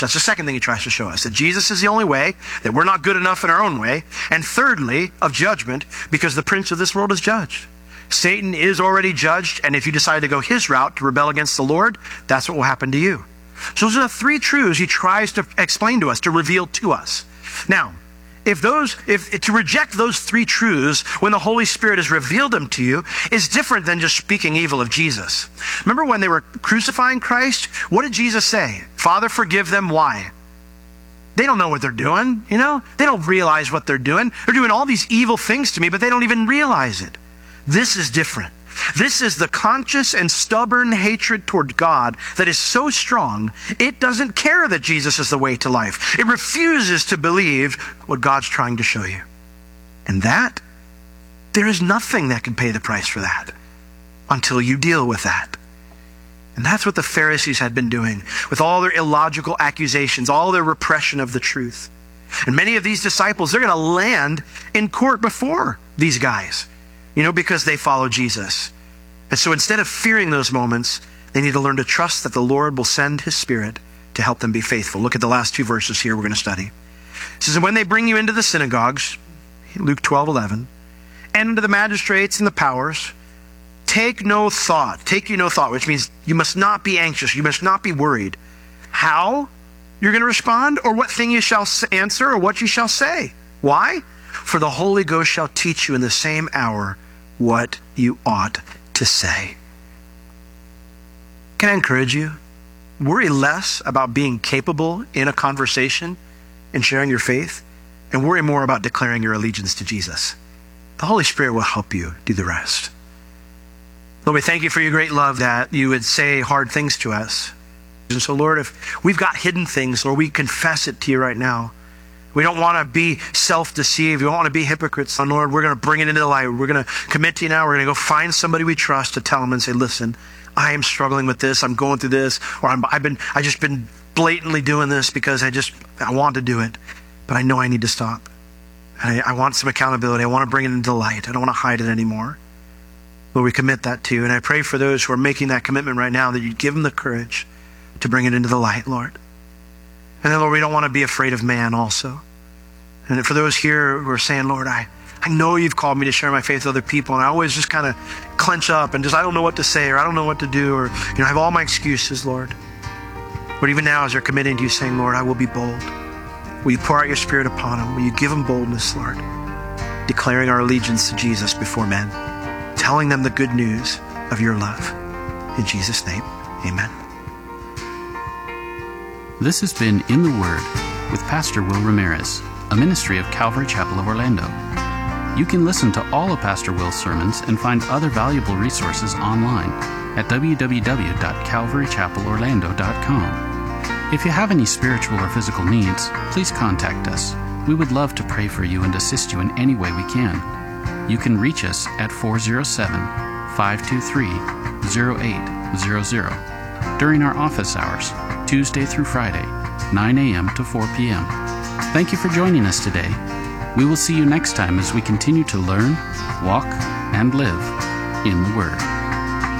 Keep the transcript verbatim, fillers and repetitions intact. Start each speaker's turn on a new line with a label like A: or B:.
A: So that's the second thing he tries to show us, that Jesus is the only way, that we're not good enough in our own way. And thirdly, of judgment, because the prince of this world is judged. Satan is already judged, and if you decide to go his route, to rebel against the Lord, that's what will happen to you. So those are the three truths he tries to explain to us, to reveal to us. Now, if those, if to reject those three truths when the Holy Spirit has revealed them to you is different than just speaking evil of Jesus. Remember when they were crucifying Christ? What did Jesus say? Father, forgive them. Why? They don't know what they're doing, you know? They don't realize what they're doing. They're doing all these evil things to me, but they don't even realize it. This is different. This is the conscious and stubborn hatred toward God that is so strong, it doesn't care that Jesus is the way to life. It refuses to believe what God's trying to show you. And that, there is nothing that can pay the price for that until you deal with that. And that's what the Pharisees had been doing with all their illogical accusations, all their repression of the truth. And many of these disciples, they're going to land in court before these guys. You know, because they follow Jesus. And so instead of fearing those moments, they need to learn to trust that the Lord will send his Spirit to help them be faithful. Look at the last two verses here we're going to study. It says, and when they bring you into the synagogues, Luke twelve eleven, and into the magistrates and the powers, take no thought. Take you no thought, which means you must not be anxious. You must not be worried. How you're going to respond, or what thing you shall answer, or what you shall say. Why? For the Holy Ghost shall teach you in the same hour what you ought to say. Can I encourage you? Worry less about being capable in a conversation and sharing your faith, and worry more about declaring your allegiance to Jesus. The Holy Spirit will help you do the rest. Lord, we thank you for your great love that you would say hard things to us. And so, Lord, if we've got hidden things, Lord, we confess it to you right now. We don't want to be self-deceived. We don't want to be hypocrites. And Lord, we're going to bring it into the light. We're going to commit to you now. We're going to go find somebody we trust to tell them and say, listen, I am struggling with this. I'm going through this. Or I'm, I've been, I just been blatantly doing this because I just, I want to do it. But I know I need to stop. I, I want some accountability. I want to bring it into the light. I don't want to hide it anymore. Lord, we commit that to you. And I pray for those who are making that commitment right now that you'd give them the courage to bring it into the light, Lord. And then, Lord, we don't want to be afraid of man also. And for those here who are saying, Lord, I, I know you've called me to share my faith with other people, and I always just kind of clench up and just, I don't know what to say, or I don't know what to do, or, you know, I have all my excuses, Lord. But even now, as they're committing to you, saying, Lord, I will be bold. Will you pour out your Spirit upon them? Will you give them boldness, Lord? Declaring our allegiance to Jesus before men. Telling them the good news of your love. In Jesus' name, amen.
B: This has been In the Word with Pastor Will Ramirez, a ministry of Calvary Chapel of Orlando. You can listen to all of Pastor Will's sermons and find other valuable resources online at w w w dot calvary chapel orlando dot com. If you have any spiritual or physical needs, please contact us. We would love to pray for you and assist you in any way we can. You can reach us at four oh seven, five two three, oh eight hundred during our office hours, Tuesday through Friday, nine a.m. to four p.m. Thank you for joining us today. We will see you next time as we continue to learn, walk, and live in the Word.